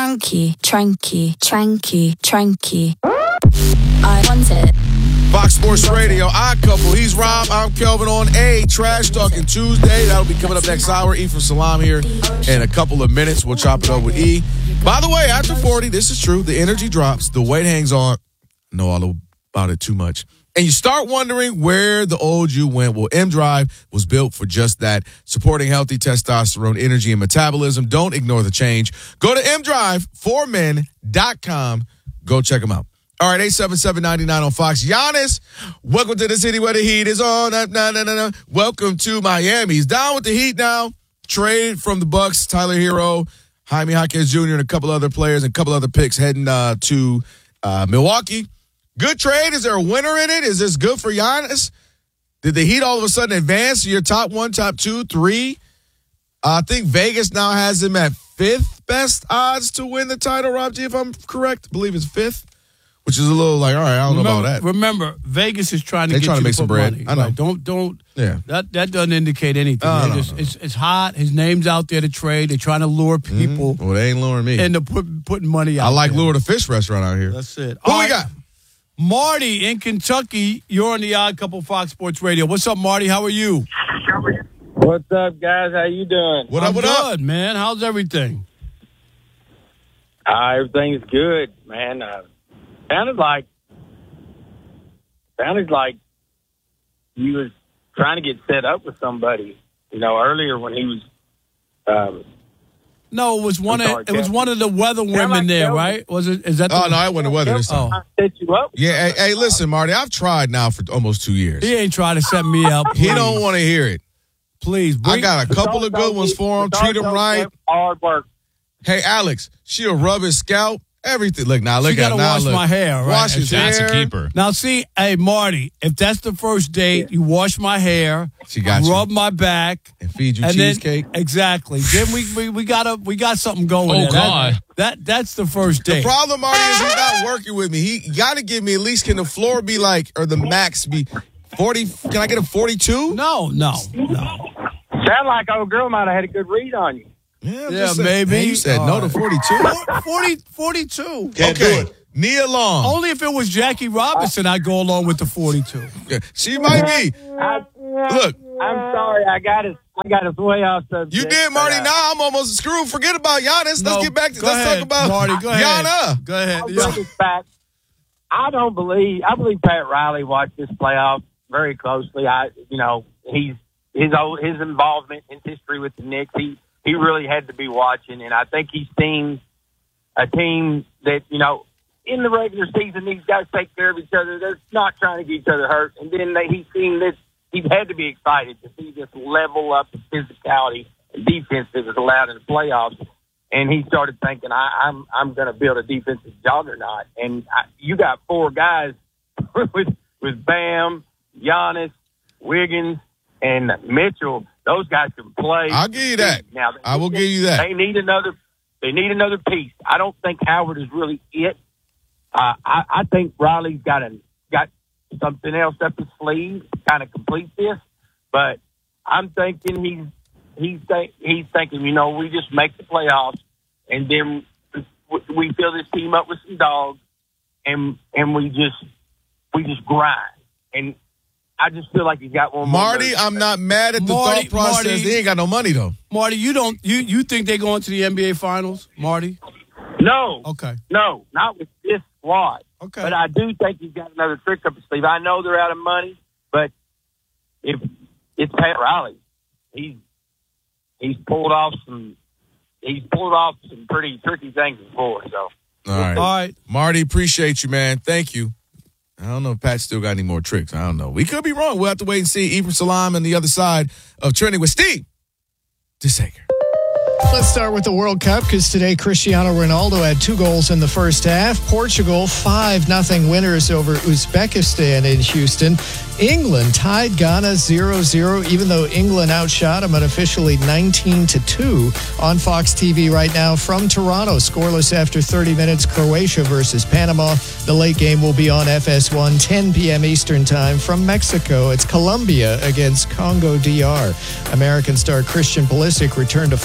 Tranky, tranky, tranky, tranky. I want it. Fox Sports Radio, Odd Couple. He's Rob. I'm Kelvin on a Trash Talking Tuesday. That'll be coming up next hour. E from Salam here in a couple of minutes. We'll chop it up with E. By the way, after 40, this is true. The energy drops. The weight hangs on. I know all about it too much. And you start wondering where the old you went. Well, M-Drive was built for just that, supporting healthy testosterone, energy, and metabolism. Don't ignore the change. Go to mdriveformen.com. Go check them out. All right, 877-99 on Fox. Giannis, welcome to the city where the heat is on. Welcome to Miami. He's down with the Heat now. Trade from the Bucks, Tyler Hero, Jaime Jaquez Jr., and a couple other players and a couple other picks heading to Milwaukee. Good trade. Is there a winner in it? Is this good for Giannis? Did the Heat all of a sudden advance to your top 1, top 2, 3? I think Vegas now has him at 5th best odds to win the title, Rob G, if I'm correct. I believe it's 5th. Which is a little like, all right, I don't know about that. Remember, Vegas is trying to They're get trying you to make some bread. money. I know. Right. Don't. Yeah. That doesn't indicate anything. No. It's hot. His name's out there to trade. They're trying to lure people. Well, they ain't luring me. And putting money out. I like there. Lure the Fish restaurant out here. That's it. Who we got? Marty in Kentucky. You're on the Odd Couple Fox Sports Radio. What's up, Marty? How are you? What's up, guys? How you doing? What up? Good, man. How's everything? Everything's good, man. Sounded like he was trying to get set up with somebody, earlier when he was. No, it was one of the weather women like there, Kelvin. right? Was it? Is that? Oh, no, I wasn't weather this time. I set you up. Yeah, hey, listen, Marty, I've tried now for almost 2 years. He ain't trying to set me up. He don't want to hear it. Please, I got a couple of good ones for him. Treat him right. Hard work. Hey, Alex, she'll rub his scalp. Everything. Look, now look She at gotta now. wash Look. my hair, right? Wash his hair. That's a keeper. Now, see, hey, Marty, if that's the first date, you wash my hair, She got you. rub my back, And feed you and cheesecake. Then, exactly. Then we got something going. Oh, there. God. That's the first date. The problem, Marty, is he's not working with me. He got to give me at least, can the floor be like, or the max be 40? Can I get a 42? No. Sound like old girl might have had a good read on you. Yeah, maybe. Man, you said no to 42? 42. Okay. Nia Long. Only if it was Jackie Robinson, I'd go along with the 42. Yeah, she might be. Look. I'm sorry, I got us way off subject. You did, Marty. Now I'm almost screwed. Forget about Giannis. No, Let's get back to go ahead, talk about Marty. Go ahead. Gianna. Go ahead. I'll bring this back. I believe Pat Riley watched this playoff very closely. His involvement, his history with the Knicks, he really had to be watching, and I think he's seen a team that, in the regular season, these guys take care of each other. They're not trying to get each other hurt. And then he's seen this. He's had to be excited to see this level up of physicality and defense that was allowed in the playoffs. And he started thinking, I'm going to build a defensive juggernaut. And you got 4 guys with Bam, Giannis, Wiggins, and Mitchell. Those guys can play. I'll give you that. Now, I will give you that. They need another piece. I don't think Howard is really it. I think Riley's got something else up his sleeve to kind of complete this. But I'm thinking he's thinking, we just make the playoffs and then we fill this team up with some dogs and we just grind. And I just feel like he's got one more. Marty, I'm not mad at the thought process. Marty, They ain't got no money, though. Marty, you think they're going to the NBA Finals, Marty? No. Okay. No, not with this squad. Okay. But I do think he's got another trick up his sleeve. I know they're out of money, but if it's Pat Riley, he's pulled off some pretty tricky things before. So. All right. Marty, appreciate you, man. Thank you. I don't know if Pat still got any more tricks. I don't know. We could be wrong. We'll have to wait and see. Ephraim Salam on the other side of Trending with Steve DeSager. Let's start with the World Cup because today Cristiano Ronaldo had 2 goals in the first half. Portugal 5-0 winners over Uzbekistan in Houston. England tied Ghana 0-0, even though England outshot them unofficially 19-2 on Fox TV right now from Toronto. Scoreless after 30 minutes, Croatia versus Panama. The late game will be on FS1, 10 p.m. Eastern Time from Mexico. It's Colombia against Congo DR. American star Christian Pulisic returned to full practice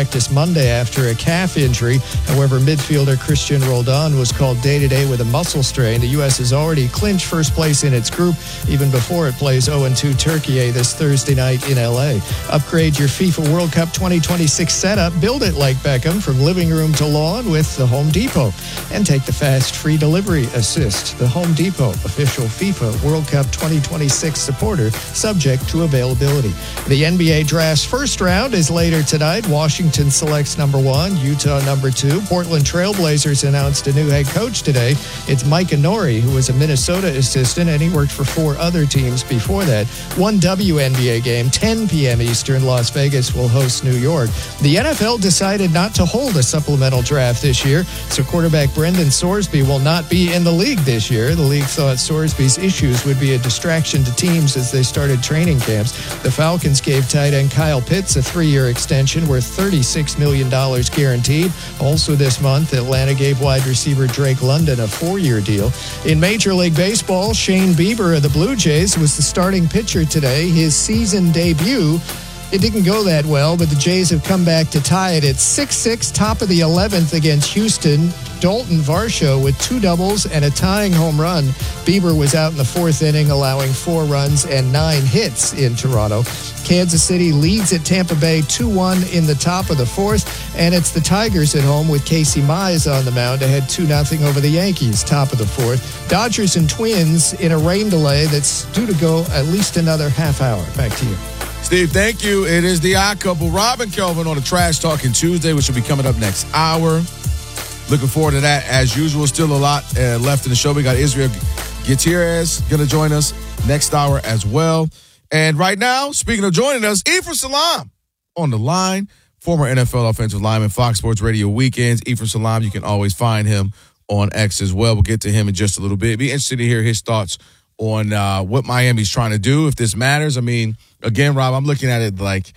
practice Monday after a calf injury. However, midfielder Christian Roldan was called day-to-day with a muscle strain. The U.S. has already clinched first place in its group, even before it plays 0-2 Turkey this Thursday night in L.A. Upgrade your FIFA World Cup 2026 setup. Build it like Beckham from living room to lawn with the Home Depot. And take the fast free delivery assist. The Home Depot, official FIFA World Cup 2026 supporter, subject to availability. The NBA draft's first round is later tonight. Washington selects number 1, Utah number 2. Portland Trailblazers announced a new head coach today. It's Mike Inori, who was a Minnesota assistant, and he worked for 4 other teams before that. One WNBA game, 10 p.m. Eastern. Las Vegas will host New York. The NFL decided not to hold a supplemental draft this year, so quarterback Brendan Sorsby will not be in the league this year. The league thought Sorsby's issues would be a distraction to teams as they started training camps. The Falcons gave tight end Kyle Pitts a 3-year extension worth $36 million guaranteed. Also this month, Atlanta gave wide receiver Drake London a 4-year deal. In Major League Baseball, Shane Bieber of the Blue Jays was the starting pitcher today. His season debut, it didn't go that well, but the Jays have come back to tie it at 6-6, top of the 11th against Houston. Dalton Varsho with 2 doubles and a tying home run. Bieber was out in the 4th inning, allowing 4 runs and 9 hits in Toronto. Kansas City leads at Tampa Bay 2-1 in the top of the 4th, and it's the Tigers at home with Casey Mize on the mound ahead 2-0 over the Yankees, top of the 4th. Dodgers and Twins in a rain delay that's due to go at least another half hour. Back to you. Steve, thank you. It is the Odd Couple, Rob and Kelvin on a Trash Talking Tuesday, which will be coming up next hour. Looking forward to that as usual. Still a lot left in the show. We got Israel Gutierrez going to join us next hour as well. And right now, speaking of joining us, Ephraim Salaam on the line, former NFL offensive lineman, Fox Sports Radio Weekends. Ephraim Salaam, you can always find him on X as well. We'll get to him in just a little bit. Be interested to hear his thoughts on what Miami's trying to do, if this matters. I mean, again, Rob, I'm looking at it like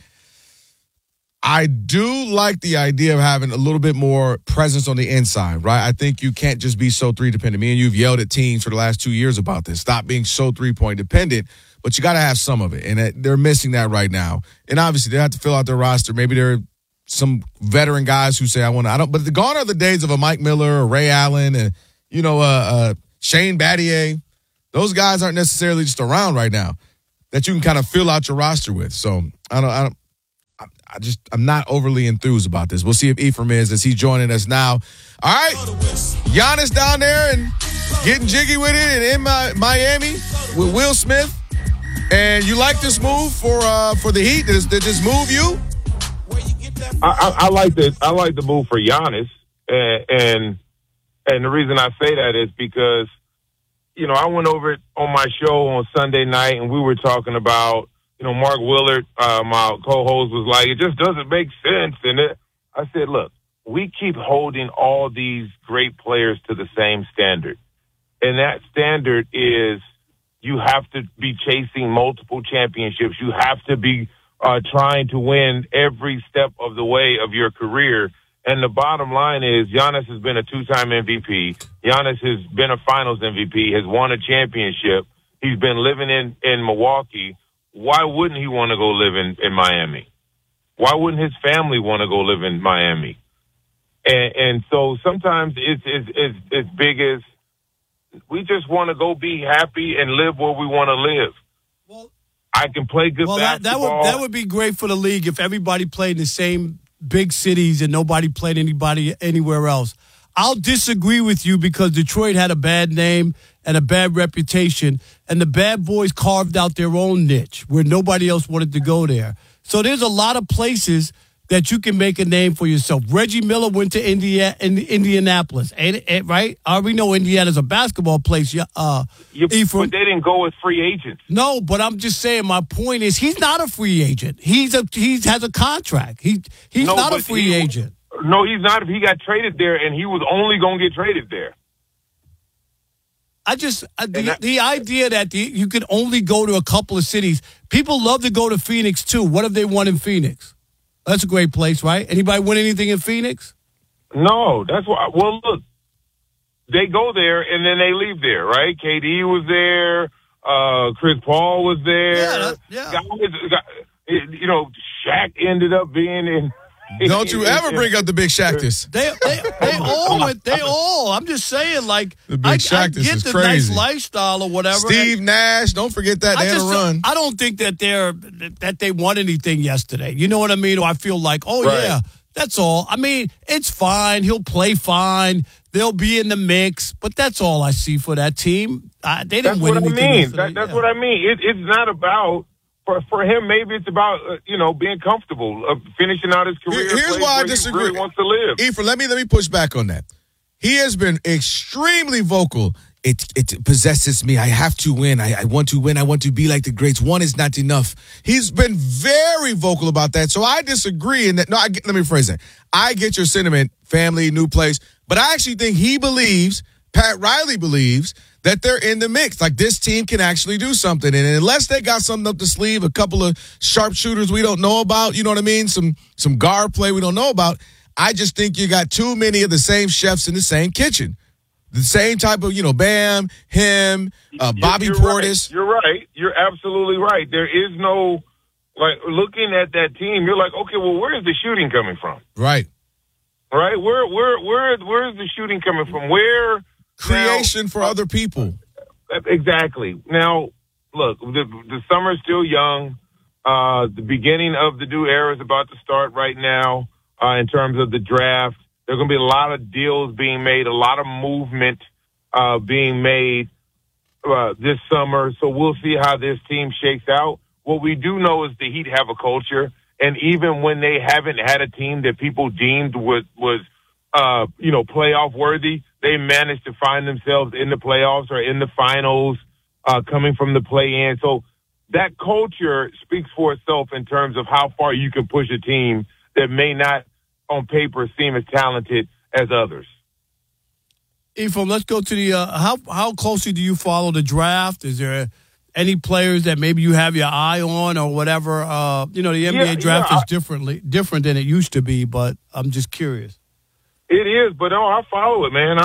I do like the idea of having a little bit more presence on the inside, right? I think you can't just be so 3 dependent. Me and you've yelled at teams for the last 2 years about this. Stop being so 3-point dependent, but you got to have some of it, and they're missing that right now. And obviously, they have to fill out their roster. Maybe there are some veteran guys who say, but gone are the days of a Mike Miller or Ray Allen and, Shane Battier. Those guys aren't necessarily just around right now that you can kind of fill out your roster with. So I'm not overly enthused about this. We'll see if Ephraim is as he's joining us now. All right, Giannis down there and getting jiggy with it and in Miami with Will Smith. And you like this move for the Heat? Did this move you? I like the move for Giannis, and the reason I say that is because I went over it on my show on Sunday night, and we were talking about Mark Willard, my co-host, was like, it just doesn't make sense. And I said, look, we keep holding all these great players to the same standard, and that standard is you have to be chasing multiple championships. You have to be trying to win every step of the way of your career. And the bottom line is Giannis has been a 2-time MVP. Giannis has been a finals MVP, has won a championship. He's been living in Milwaukee. Why wouldn't he want to go live in Miami? Why wouldn't his family want to go live in Miami? And so sometimes it's as big as we just want to go be happy and live where we want to live. Well, I can play good basketball. That would be great for the league if everybody played in the same big cities and nobody played anybody anywhere else. I'll disagree with you because Detroit had a bad name and a bad reputation, and the bad boys carved out their own niche where nobody else wanted to go there. So there's a lot of places that you can make a name for yourself. Reggie Miller went to Indianapolis, right? We know Indiana's a basketball place. But they didn't go as free agents. No, but I'm just saying. My point is, he's not a free agent. He has a contract. He's not a free agent. No, he's not. If he got traded there, and he was only going to get traded there. The idea that you can only go to a couple of cities. People love to go to Phoenix too. What have they won in Phoenix? That's a great place, right? Anybody win anything in Phoenix? No, that's why. Well, look, they go there and then they leave there, right? KD was there. Chris Paul was there. Yeah. Shaq ended up being Don't you ever bring up the Big Shactus. They all. I'm just saying, like, The Big I Shactus get is the crazy. nice lifestyle or whatever. Steve Nash, don't forget that. They had a run. I don't think that they won anything yesterday. You know what I mean? Or I feel like, Right. yeah, that's all. I mean, it's fine. He'll play fine. They'll be in the mix. But that's all I see for that team. They didn't That's win what I anything mean. yesterday. That's what I mean. It's not about for him. Maybe it's about being comfortable, finishing out his career. Here's place why I where he disagree. really wants to live. Ephraim, let me push back on that. He has been extremely vocal. It possesses me. I have to win. I want to win. I want to be like the greats. One is not enough. He's been very vocal about that. So I disagree in that. No, let me rephrase that. I get your sentiment, family, new place, but I actually think he believes, Pat Riley believes, that they're in the mix. Like, this team can actually do something. And unless they got something up the sleeve, a couple of sharpshooters we don't know about, you know what I mean? Some guard play we don't know about. I just think you got too many of the same chefs in the same kitchen. The same type of, Bam, him, Bobby You're Portis. Right. You're right. You're absolutely right. There is no, looking at that team, you're like, okay, well, where is the shooting coming from? Right. Right? Where is the shooting coming from? Where? Creation for other people. Exactly. Now, look, the summer's still young. The beginning of the new era is about to start right now in terms of the draft. There's going to be a lot of deals being made, a lot of movement being made this summer. So we'll see how this team shakes out. What we do know is the Heat have a culture, and even when they haven't had a team that people deemed was playoff worthy, they managed to find themselves in the playoffs or in the finals, coming from the play-in. So that culture speaks for itself in terms of how far you can push a team that may not, on paper, seem as talented as others. Ephraim, let's go to the how closely do you follow the draft? Is there any players that maybe you have your eye on or whatever? The NBA draft is different than it used to be, but I'm just curious. It is, but no, I follow it, man.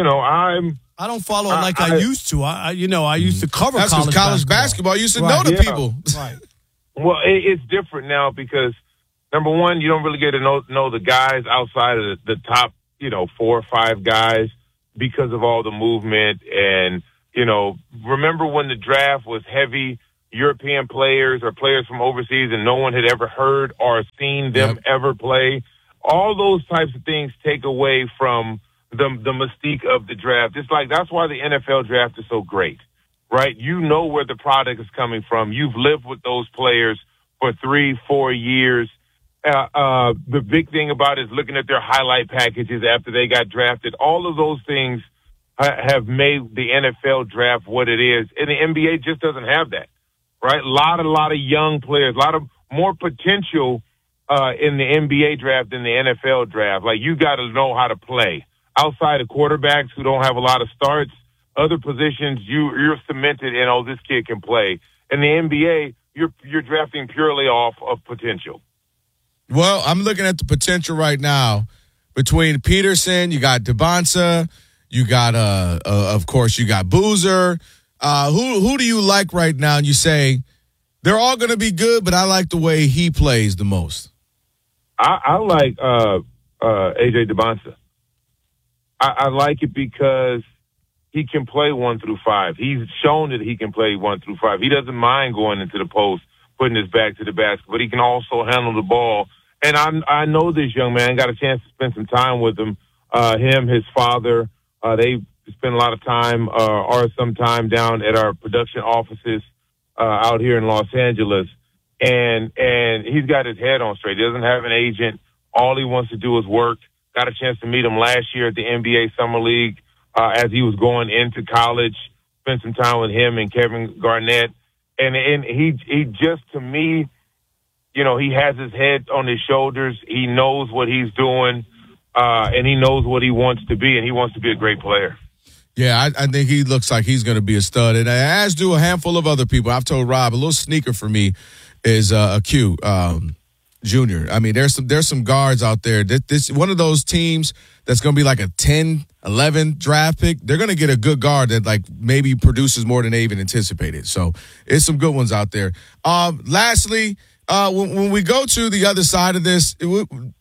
I don't follow it like I used to. I used to cover That's because college basketball used to know the people. Right. Well, it's different now because, number one, you don't really get to know the guys outside of the top, 4 or 5 guys because of all the movement. And, remember when the draft was heavy European players or players from overseas and no one had ever heard or seen them ever play? All those types of things take away from the mystique of the draft. It's like, that's why the NFL draft is so great, right? You know where the product is coming from. You've lived with those players for 3-4 years. The big thing about it is looking at their highlight packages after they got drafted. All of those things have made the NFL draft what it is. And the NBA just doesn't have that, right? A lot of young players, a lot of more potential in the NBA draft than the NFL draft. Like, you got to know how to play. Outside of quarterbacks who don't have a lot of starts, other positions, you're cemented in, this kid can play. In the NBA, you're drafting purely off of potential. Well, I'm looking at the potential right now between Peterson, you got DeBonsa, you got, of course, you got Boozer. Who do you like right now? And you say, they're all going to be good, but I like the way he plays the most. I like A.J. DeBonsa. I like it because he can play 1 through 5. He's shown that he can play 1 through 5. He doesn't mind going into the post, putting his back to the basket, but he can also handle the ball. And I know this young man, got a chance to spend some time with him. His father, they spend a lot of time or some time down at our production offices out here in Los Angeles. And he's got his head on straight. He doesn't have an agent. All he wants to do is work. Got a chance to meet him last year at the NBA Summer League as he was going into college. Spent some time with him and Kevin Garnett. And he just, to me, he has his head on his shoulders. He knows what he's doing, and he knows what he wants to be, and he wants to be a great player. Yeah, I think he looks like he's going to be a stud, and as do a handful of other people. I've told Rob, a little sneaker for me is a Q Junior. I mean, there's some guards out there. This one of those teams that's going to be like a 10, 11 draft pick. They're going to get a good guard that like maybe produces more than they even anticipated. So it's some good ones out there. Lastly, when we go to the other side of this,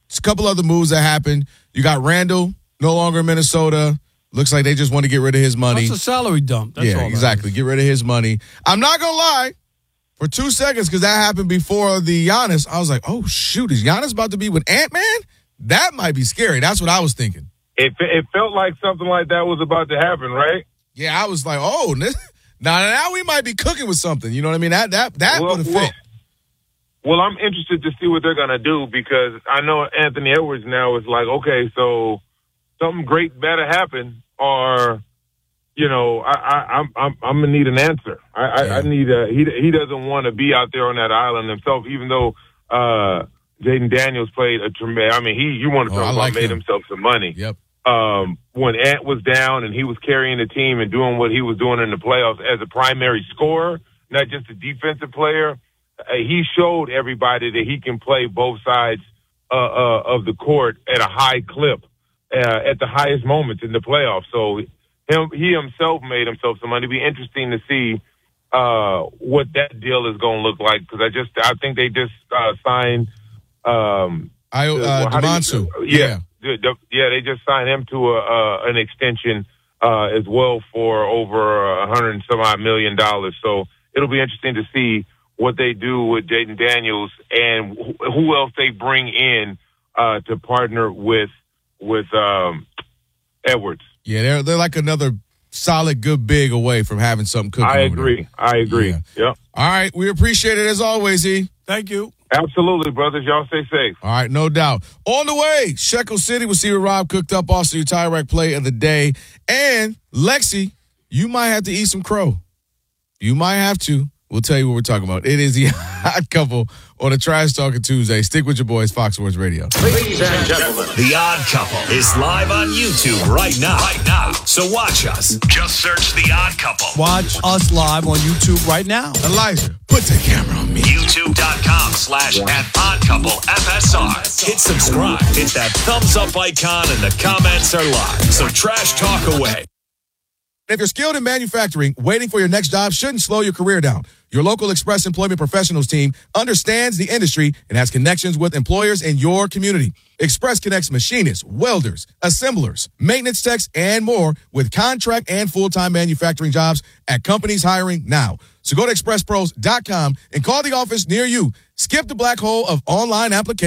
a couple other moves that happened. You got Randall, no longer in Minnesota. Looks like they just want to get rid of his money. That's a salary dump. That's all. Exactly. Get rid of his money. I'm not going to lie. For 2 seconds, because that happened before the Giannis, I was like, oh, shoot, is Giannis about to be with Ant-Man? That might be scary. That's what I was thinking. It felt like something like that was about to happen, right? Yeah, I was like, oh, now we might be cooking with something. You know what I mean? That would have fit. Well, I'm interested to see what they're going to do because I know Anthony Edwards now is like, okay, so something great better happen or, you know, I'm going to need an answer. I need he doesn't want to be out there on that island himself, even though Jaden Daniels played a tremendous, I mean, you want to talk about made himself some money. Yep. When Ant was down and he was carrying the team and doing what he was doing in the playoffs as a primary scorer, not just a defensive player, he showed everybody that he can play both sides of the court at a high clip at the highest moments in the playoffs. So he himself made himself some money. It'd be interesting to see what that deal is going to look like because I think they just signed Demonsu. They just signed him to an extension as well for over $100 and some odd million. So it'll be interesting to see what they do with Jaden Daniels and who else they bring in to partner with Edwards. Yeah, they're like another solid, good big away from having something cooking. I agree. Yeah. Yep. All right, we appreciate it as always, E. Thank you. Absolutely, brothers. Y'all stay safe. All right, no doubt. On the way, Shekel City, we'll see what Rob cooked up. Also, your Tire Rack play of the day. And, Lexi, you might have to eat some crow. You might have to. We'll tell you what we're talking about. It is the Odd Couple on a Trash Talking Tuesday. Stick with your boys, Fox Sports Radio. Ladies and gentlemen, The Odd Couple is live on YouTube right now. So watch us. Just search The Odd Couple. Watch us live on YouTube right now. Elijah, put the camera on me. YouTube.com/@oddcouplefsr. Hit subscribe. Hit that thumbs up icon and the comments are live. So trash talk away. If you're skilled in manufacturing, waiting for your next job shouldn't slow your career down. Your local Express Employment Professionals team understands the industry and has connections with employers in your community. Express connects machinists, welders, assemblers, maintenance techs, and more with contract and full-time manufacturing jobs at companies hiring now. So go to expresspros.com and call the office near you. Skip the black hole of online applications.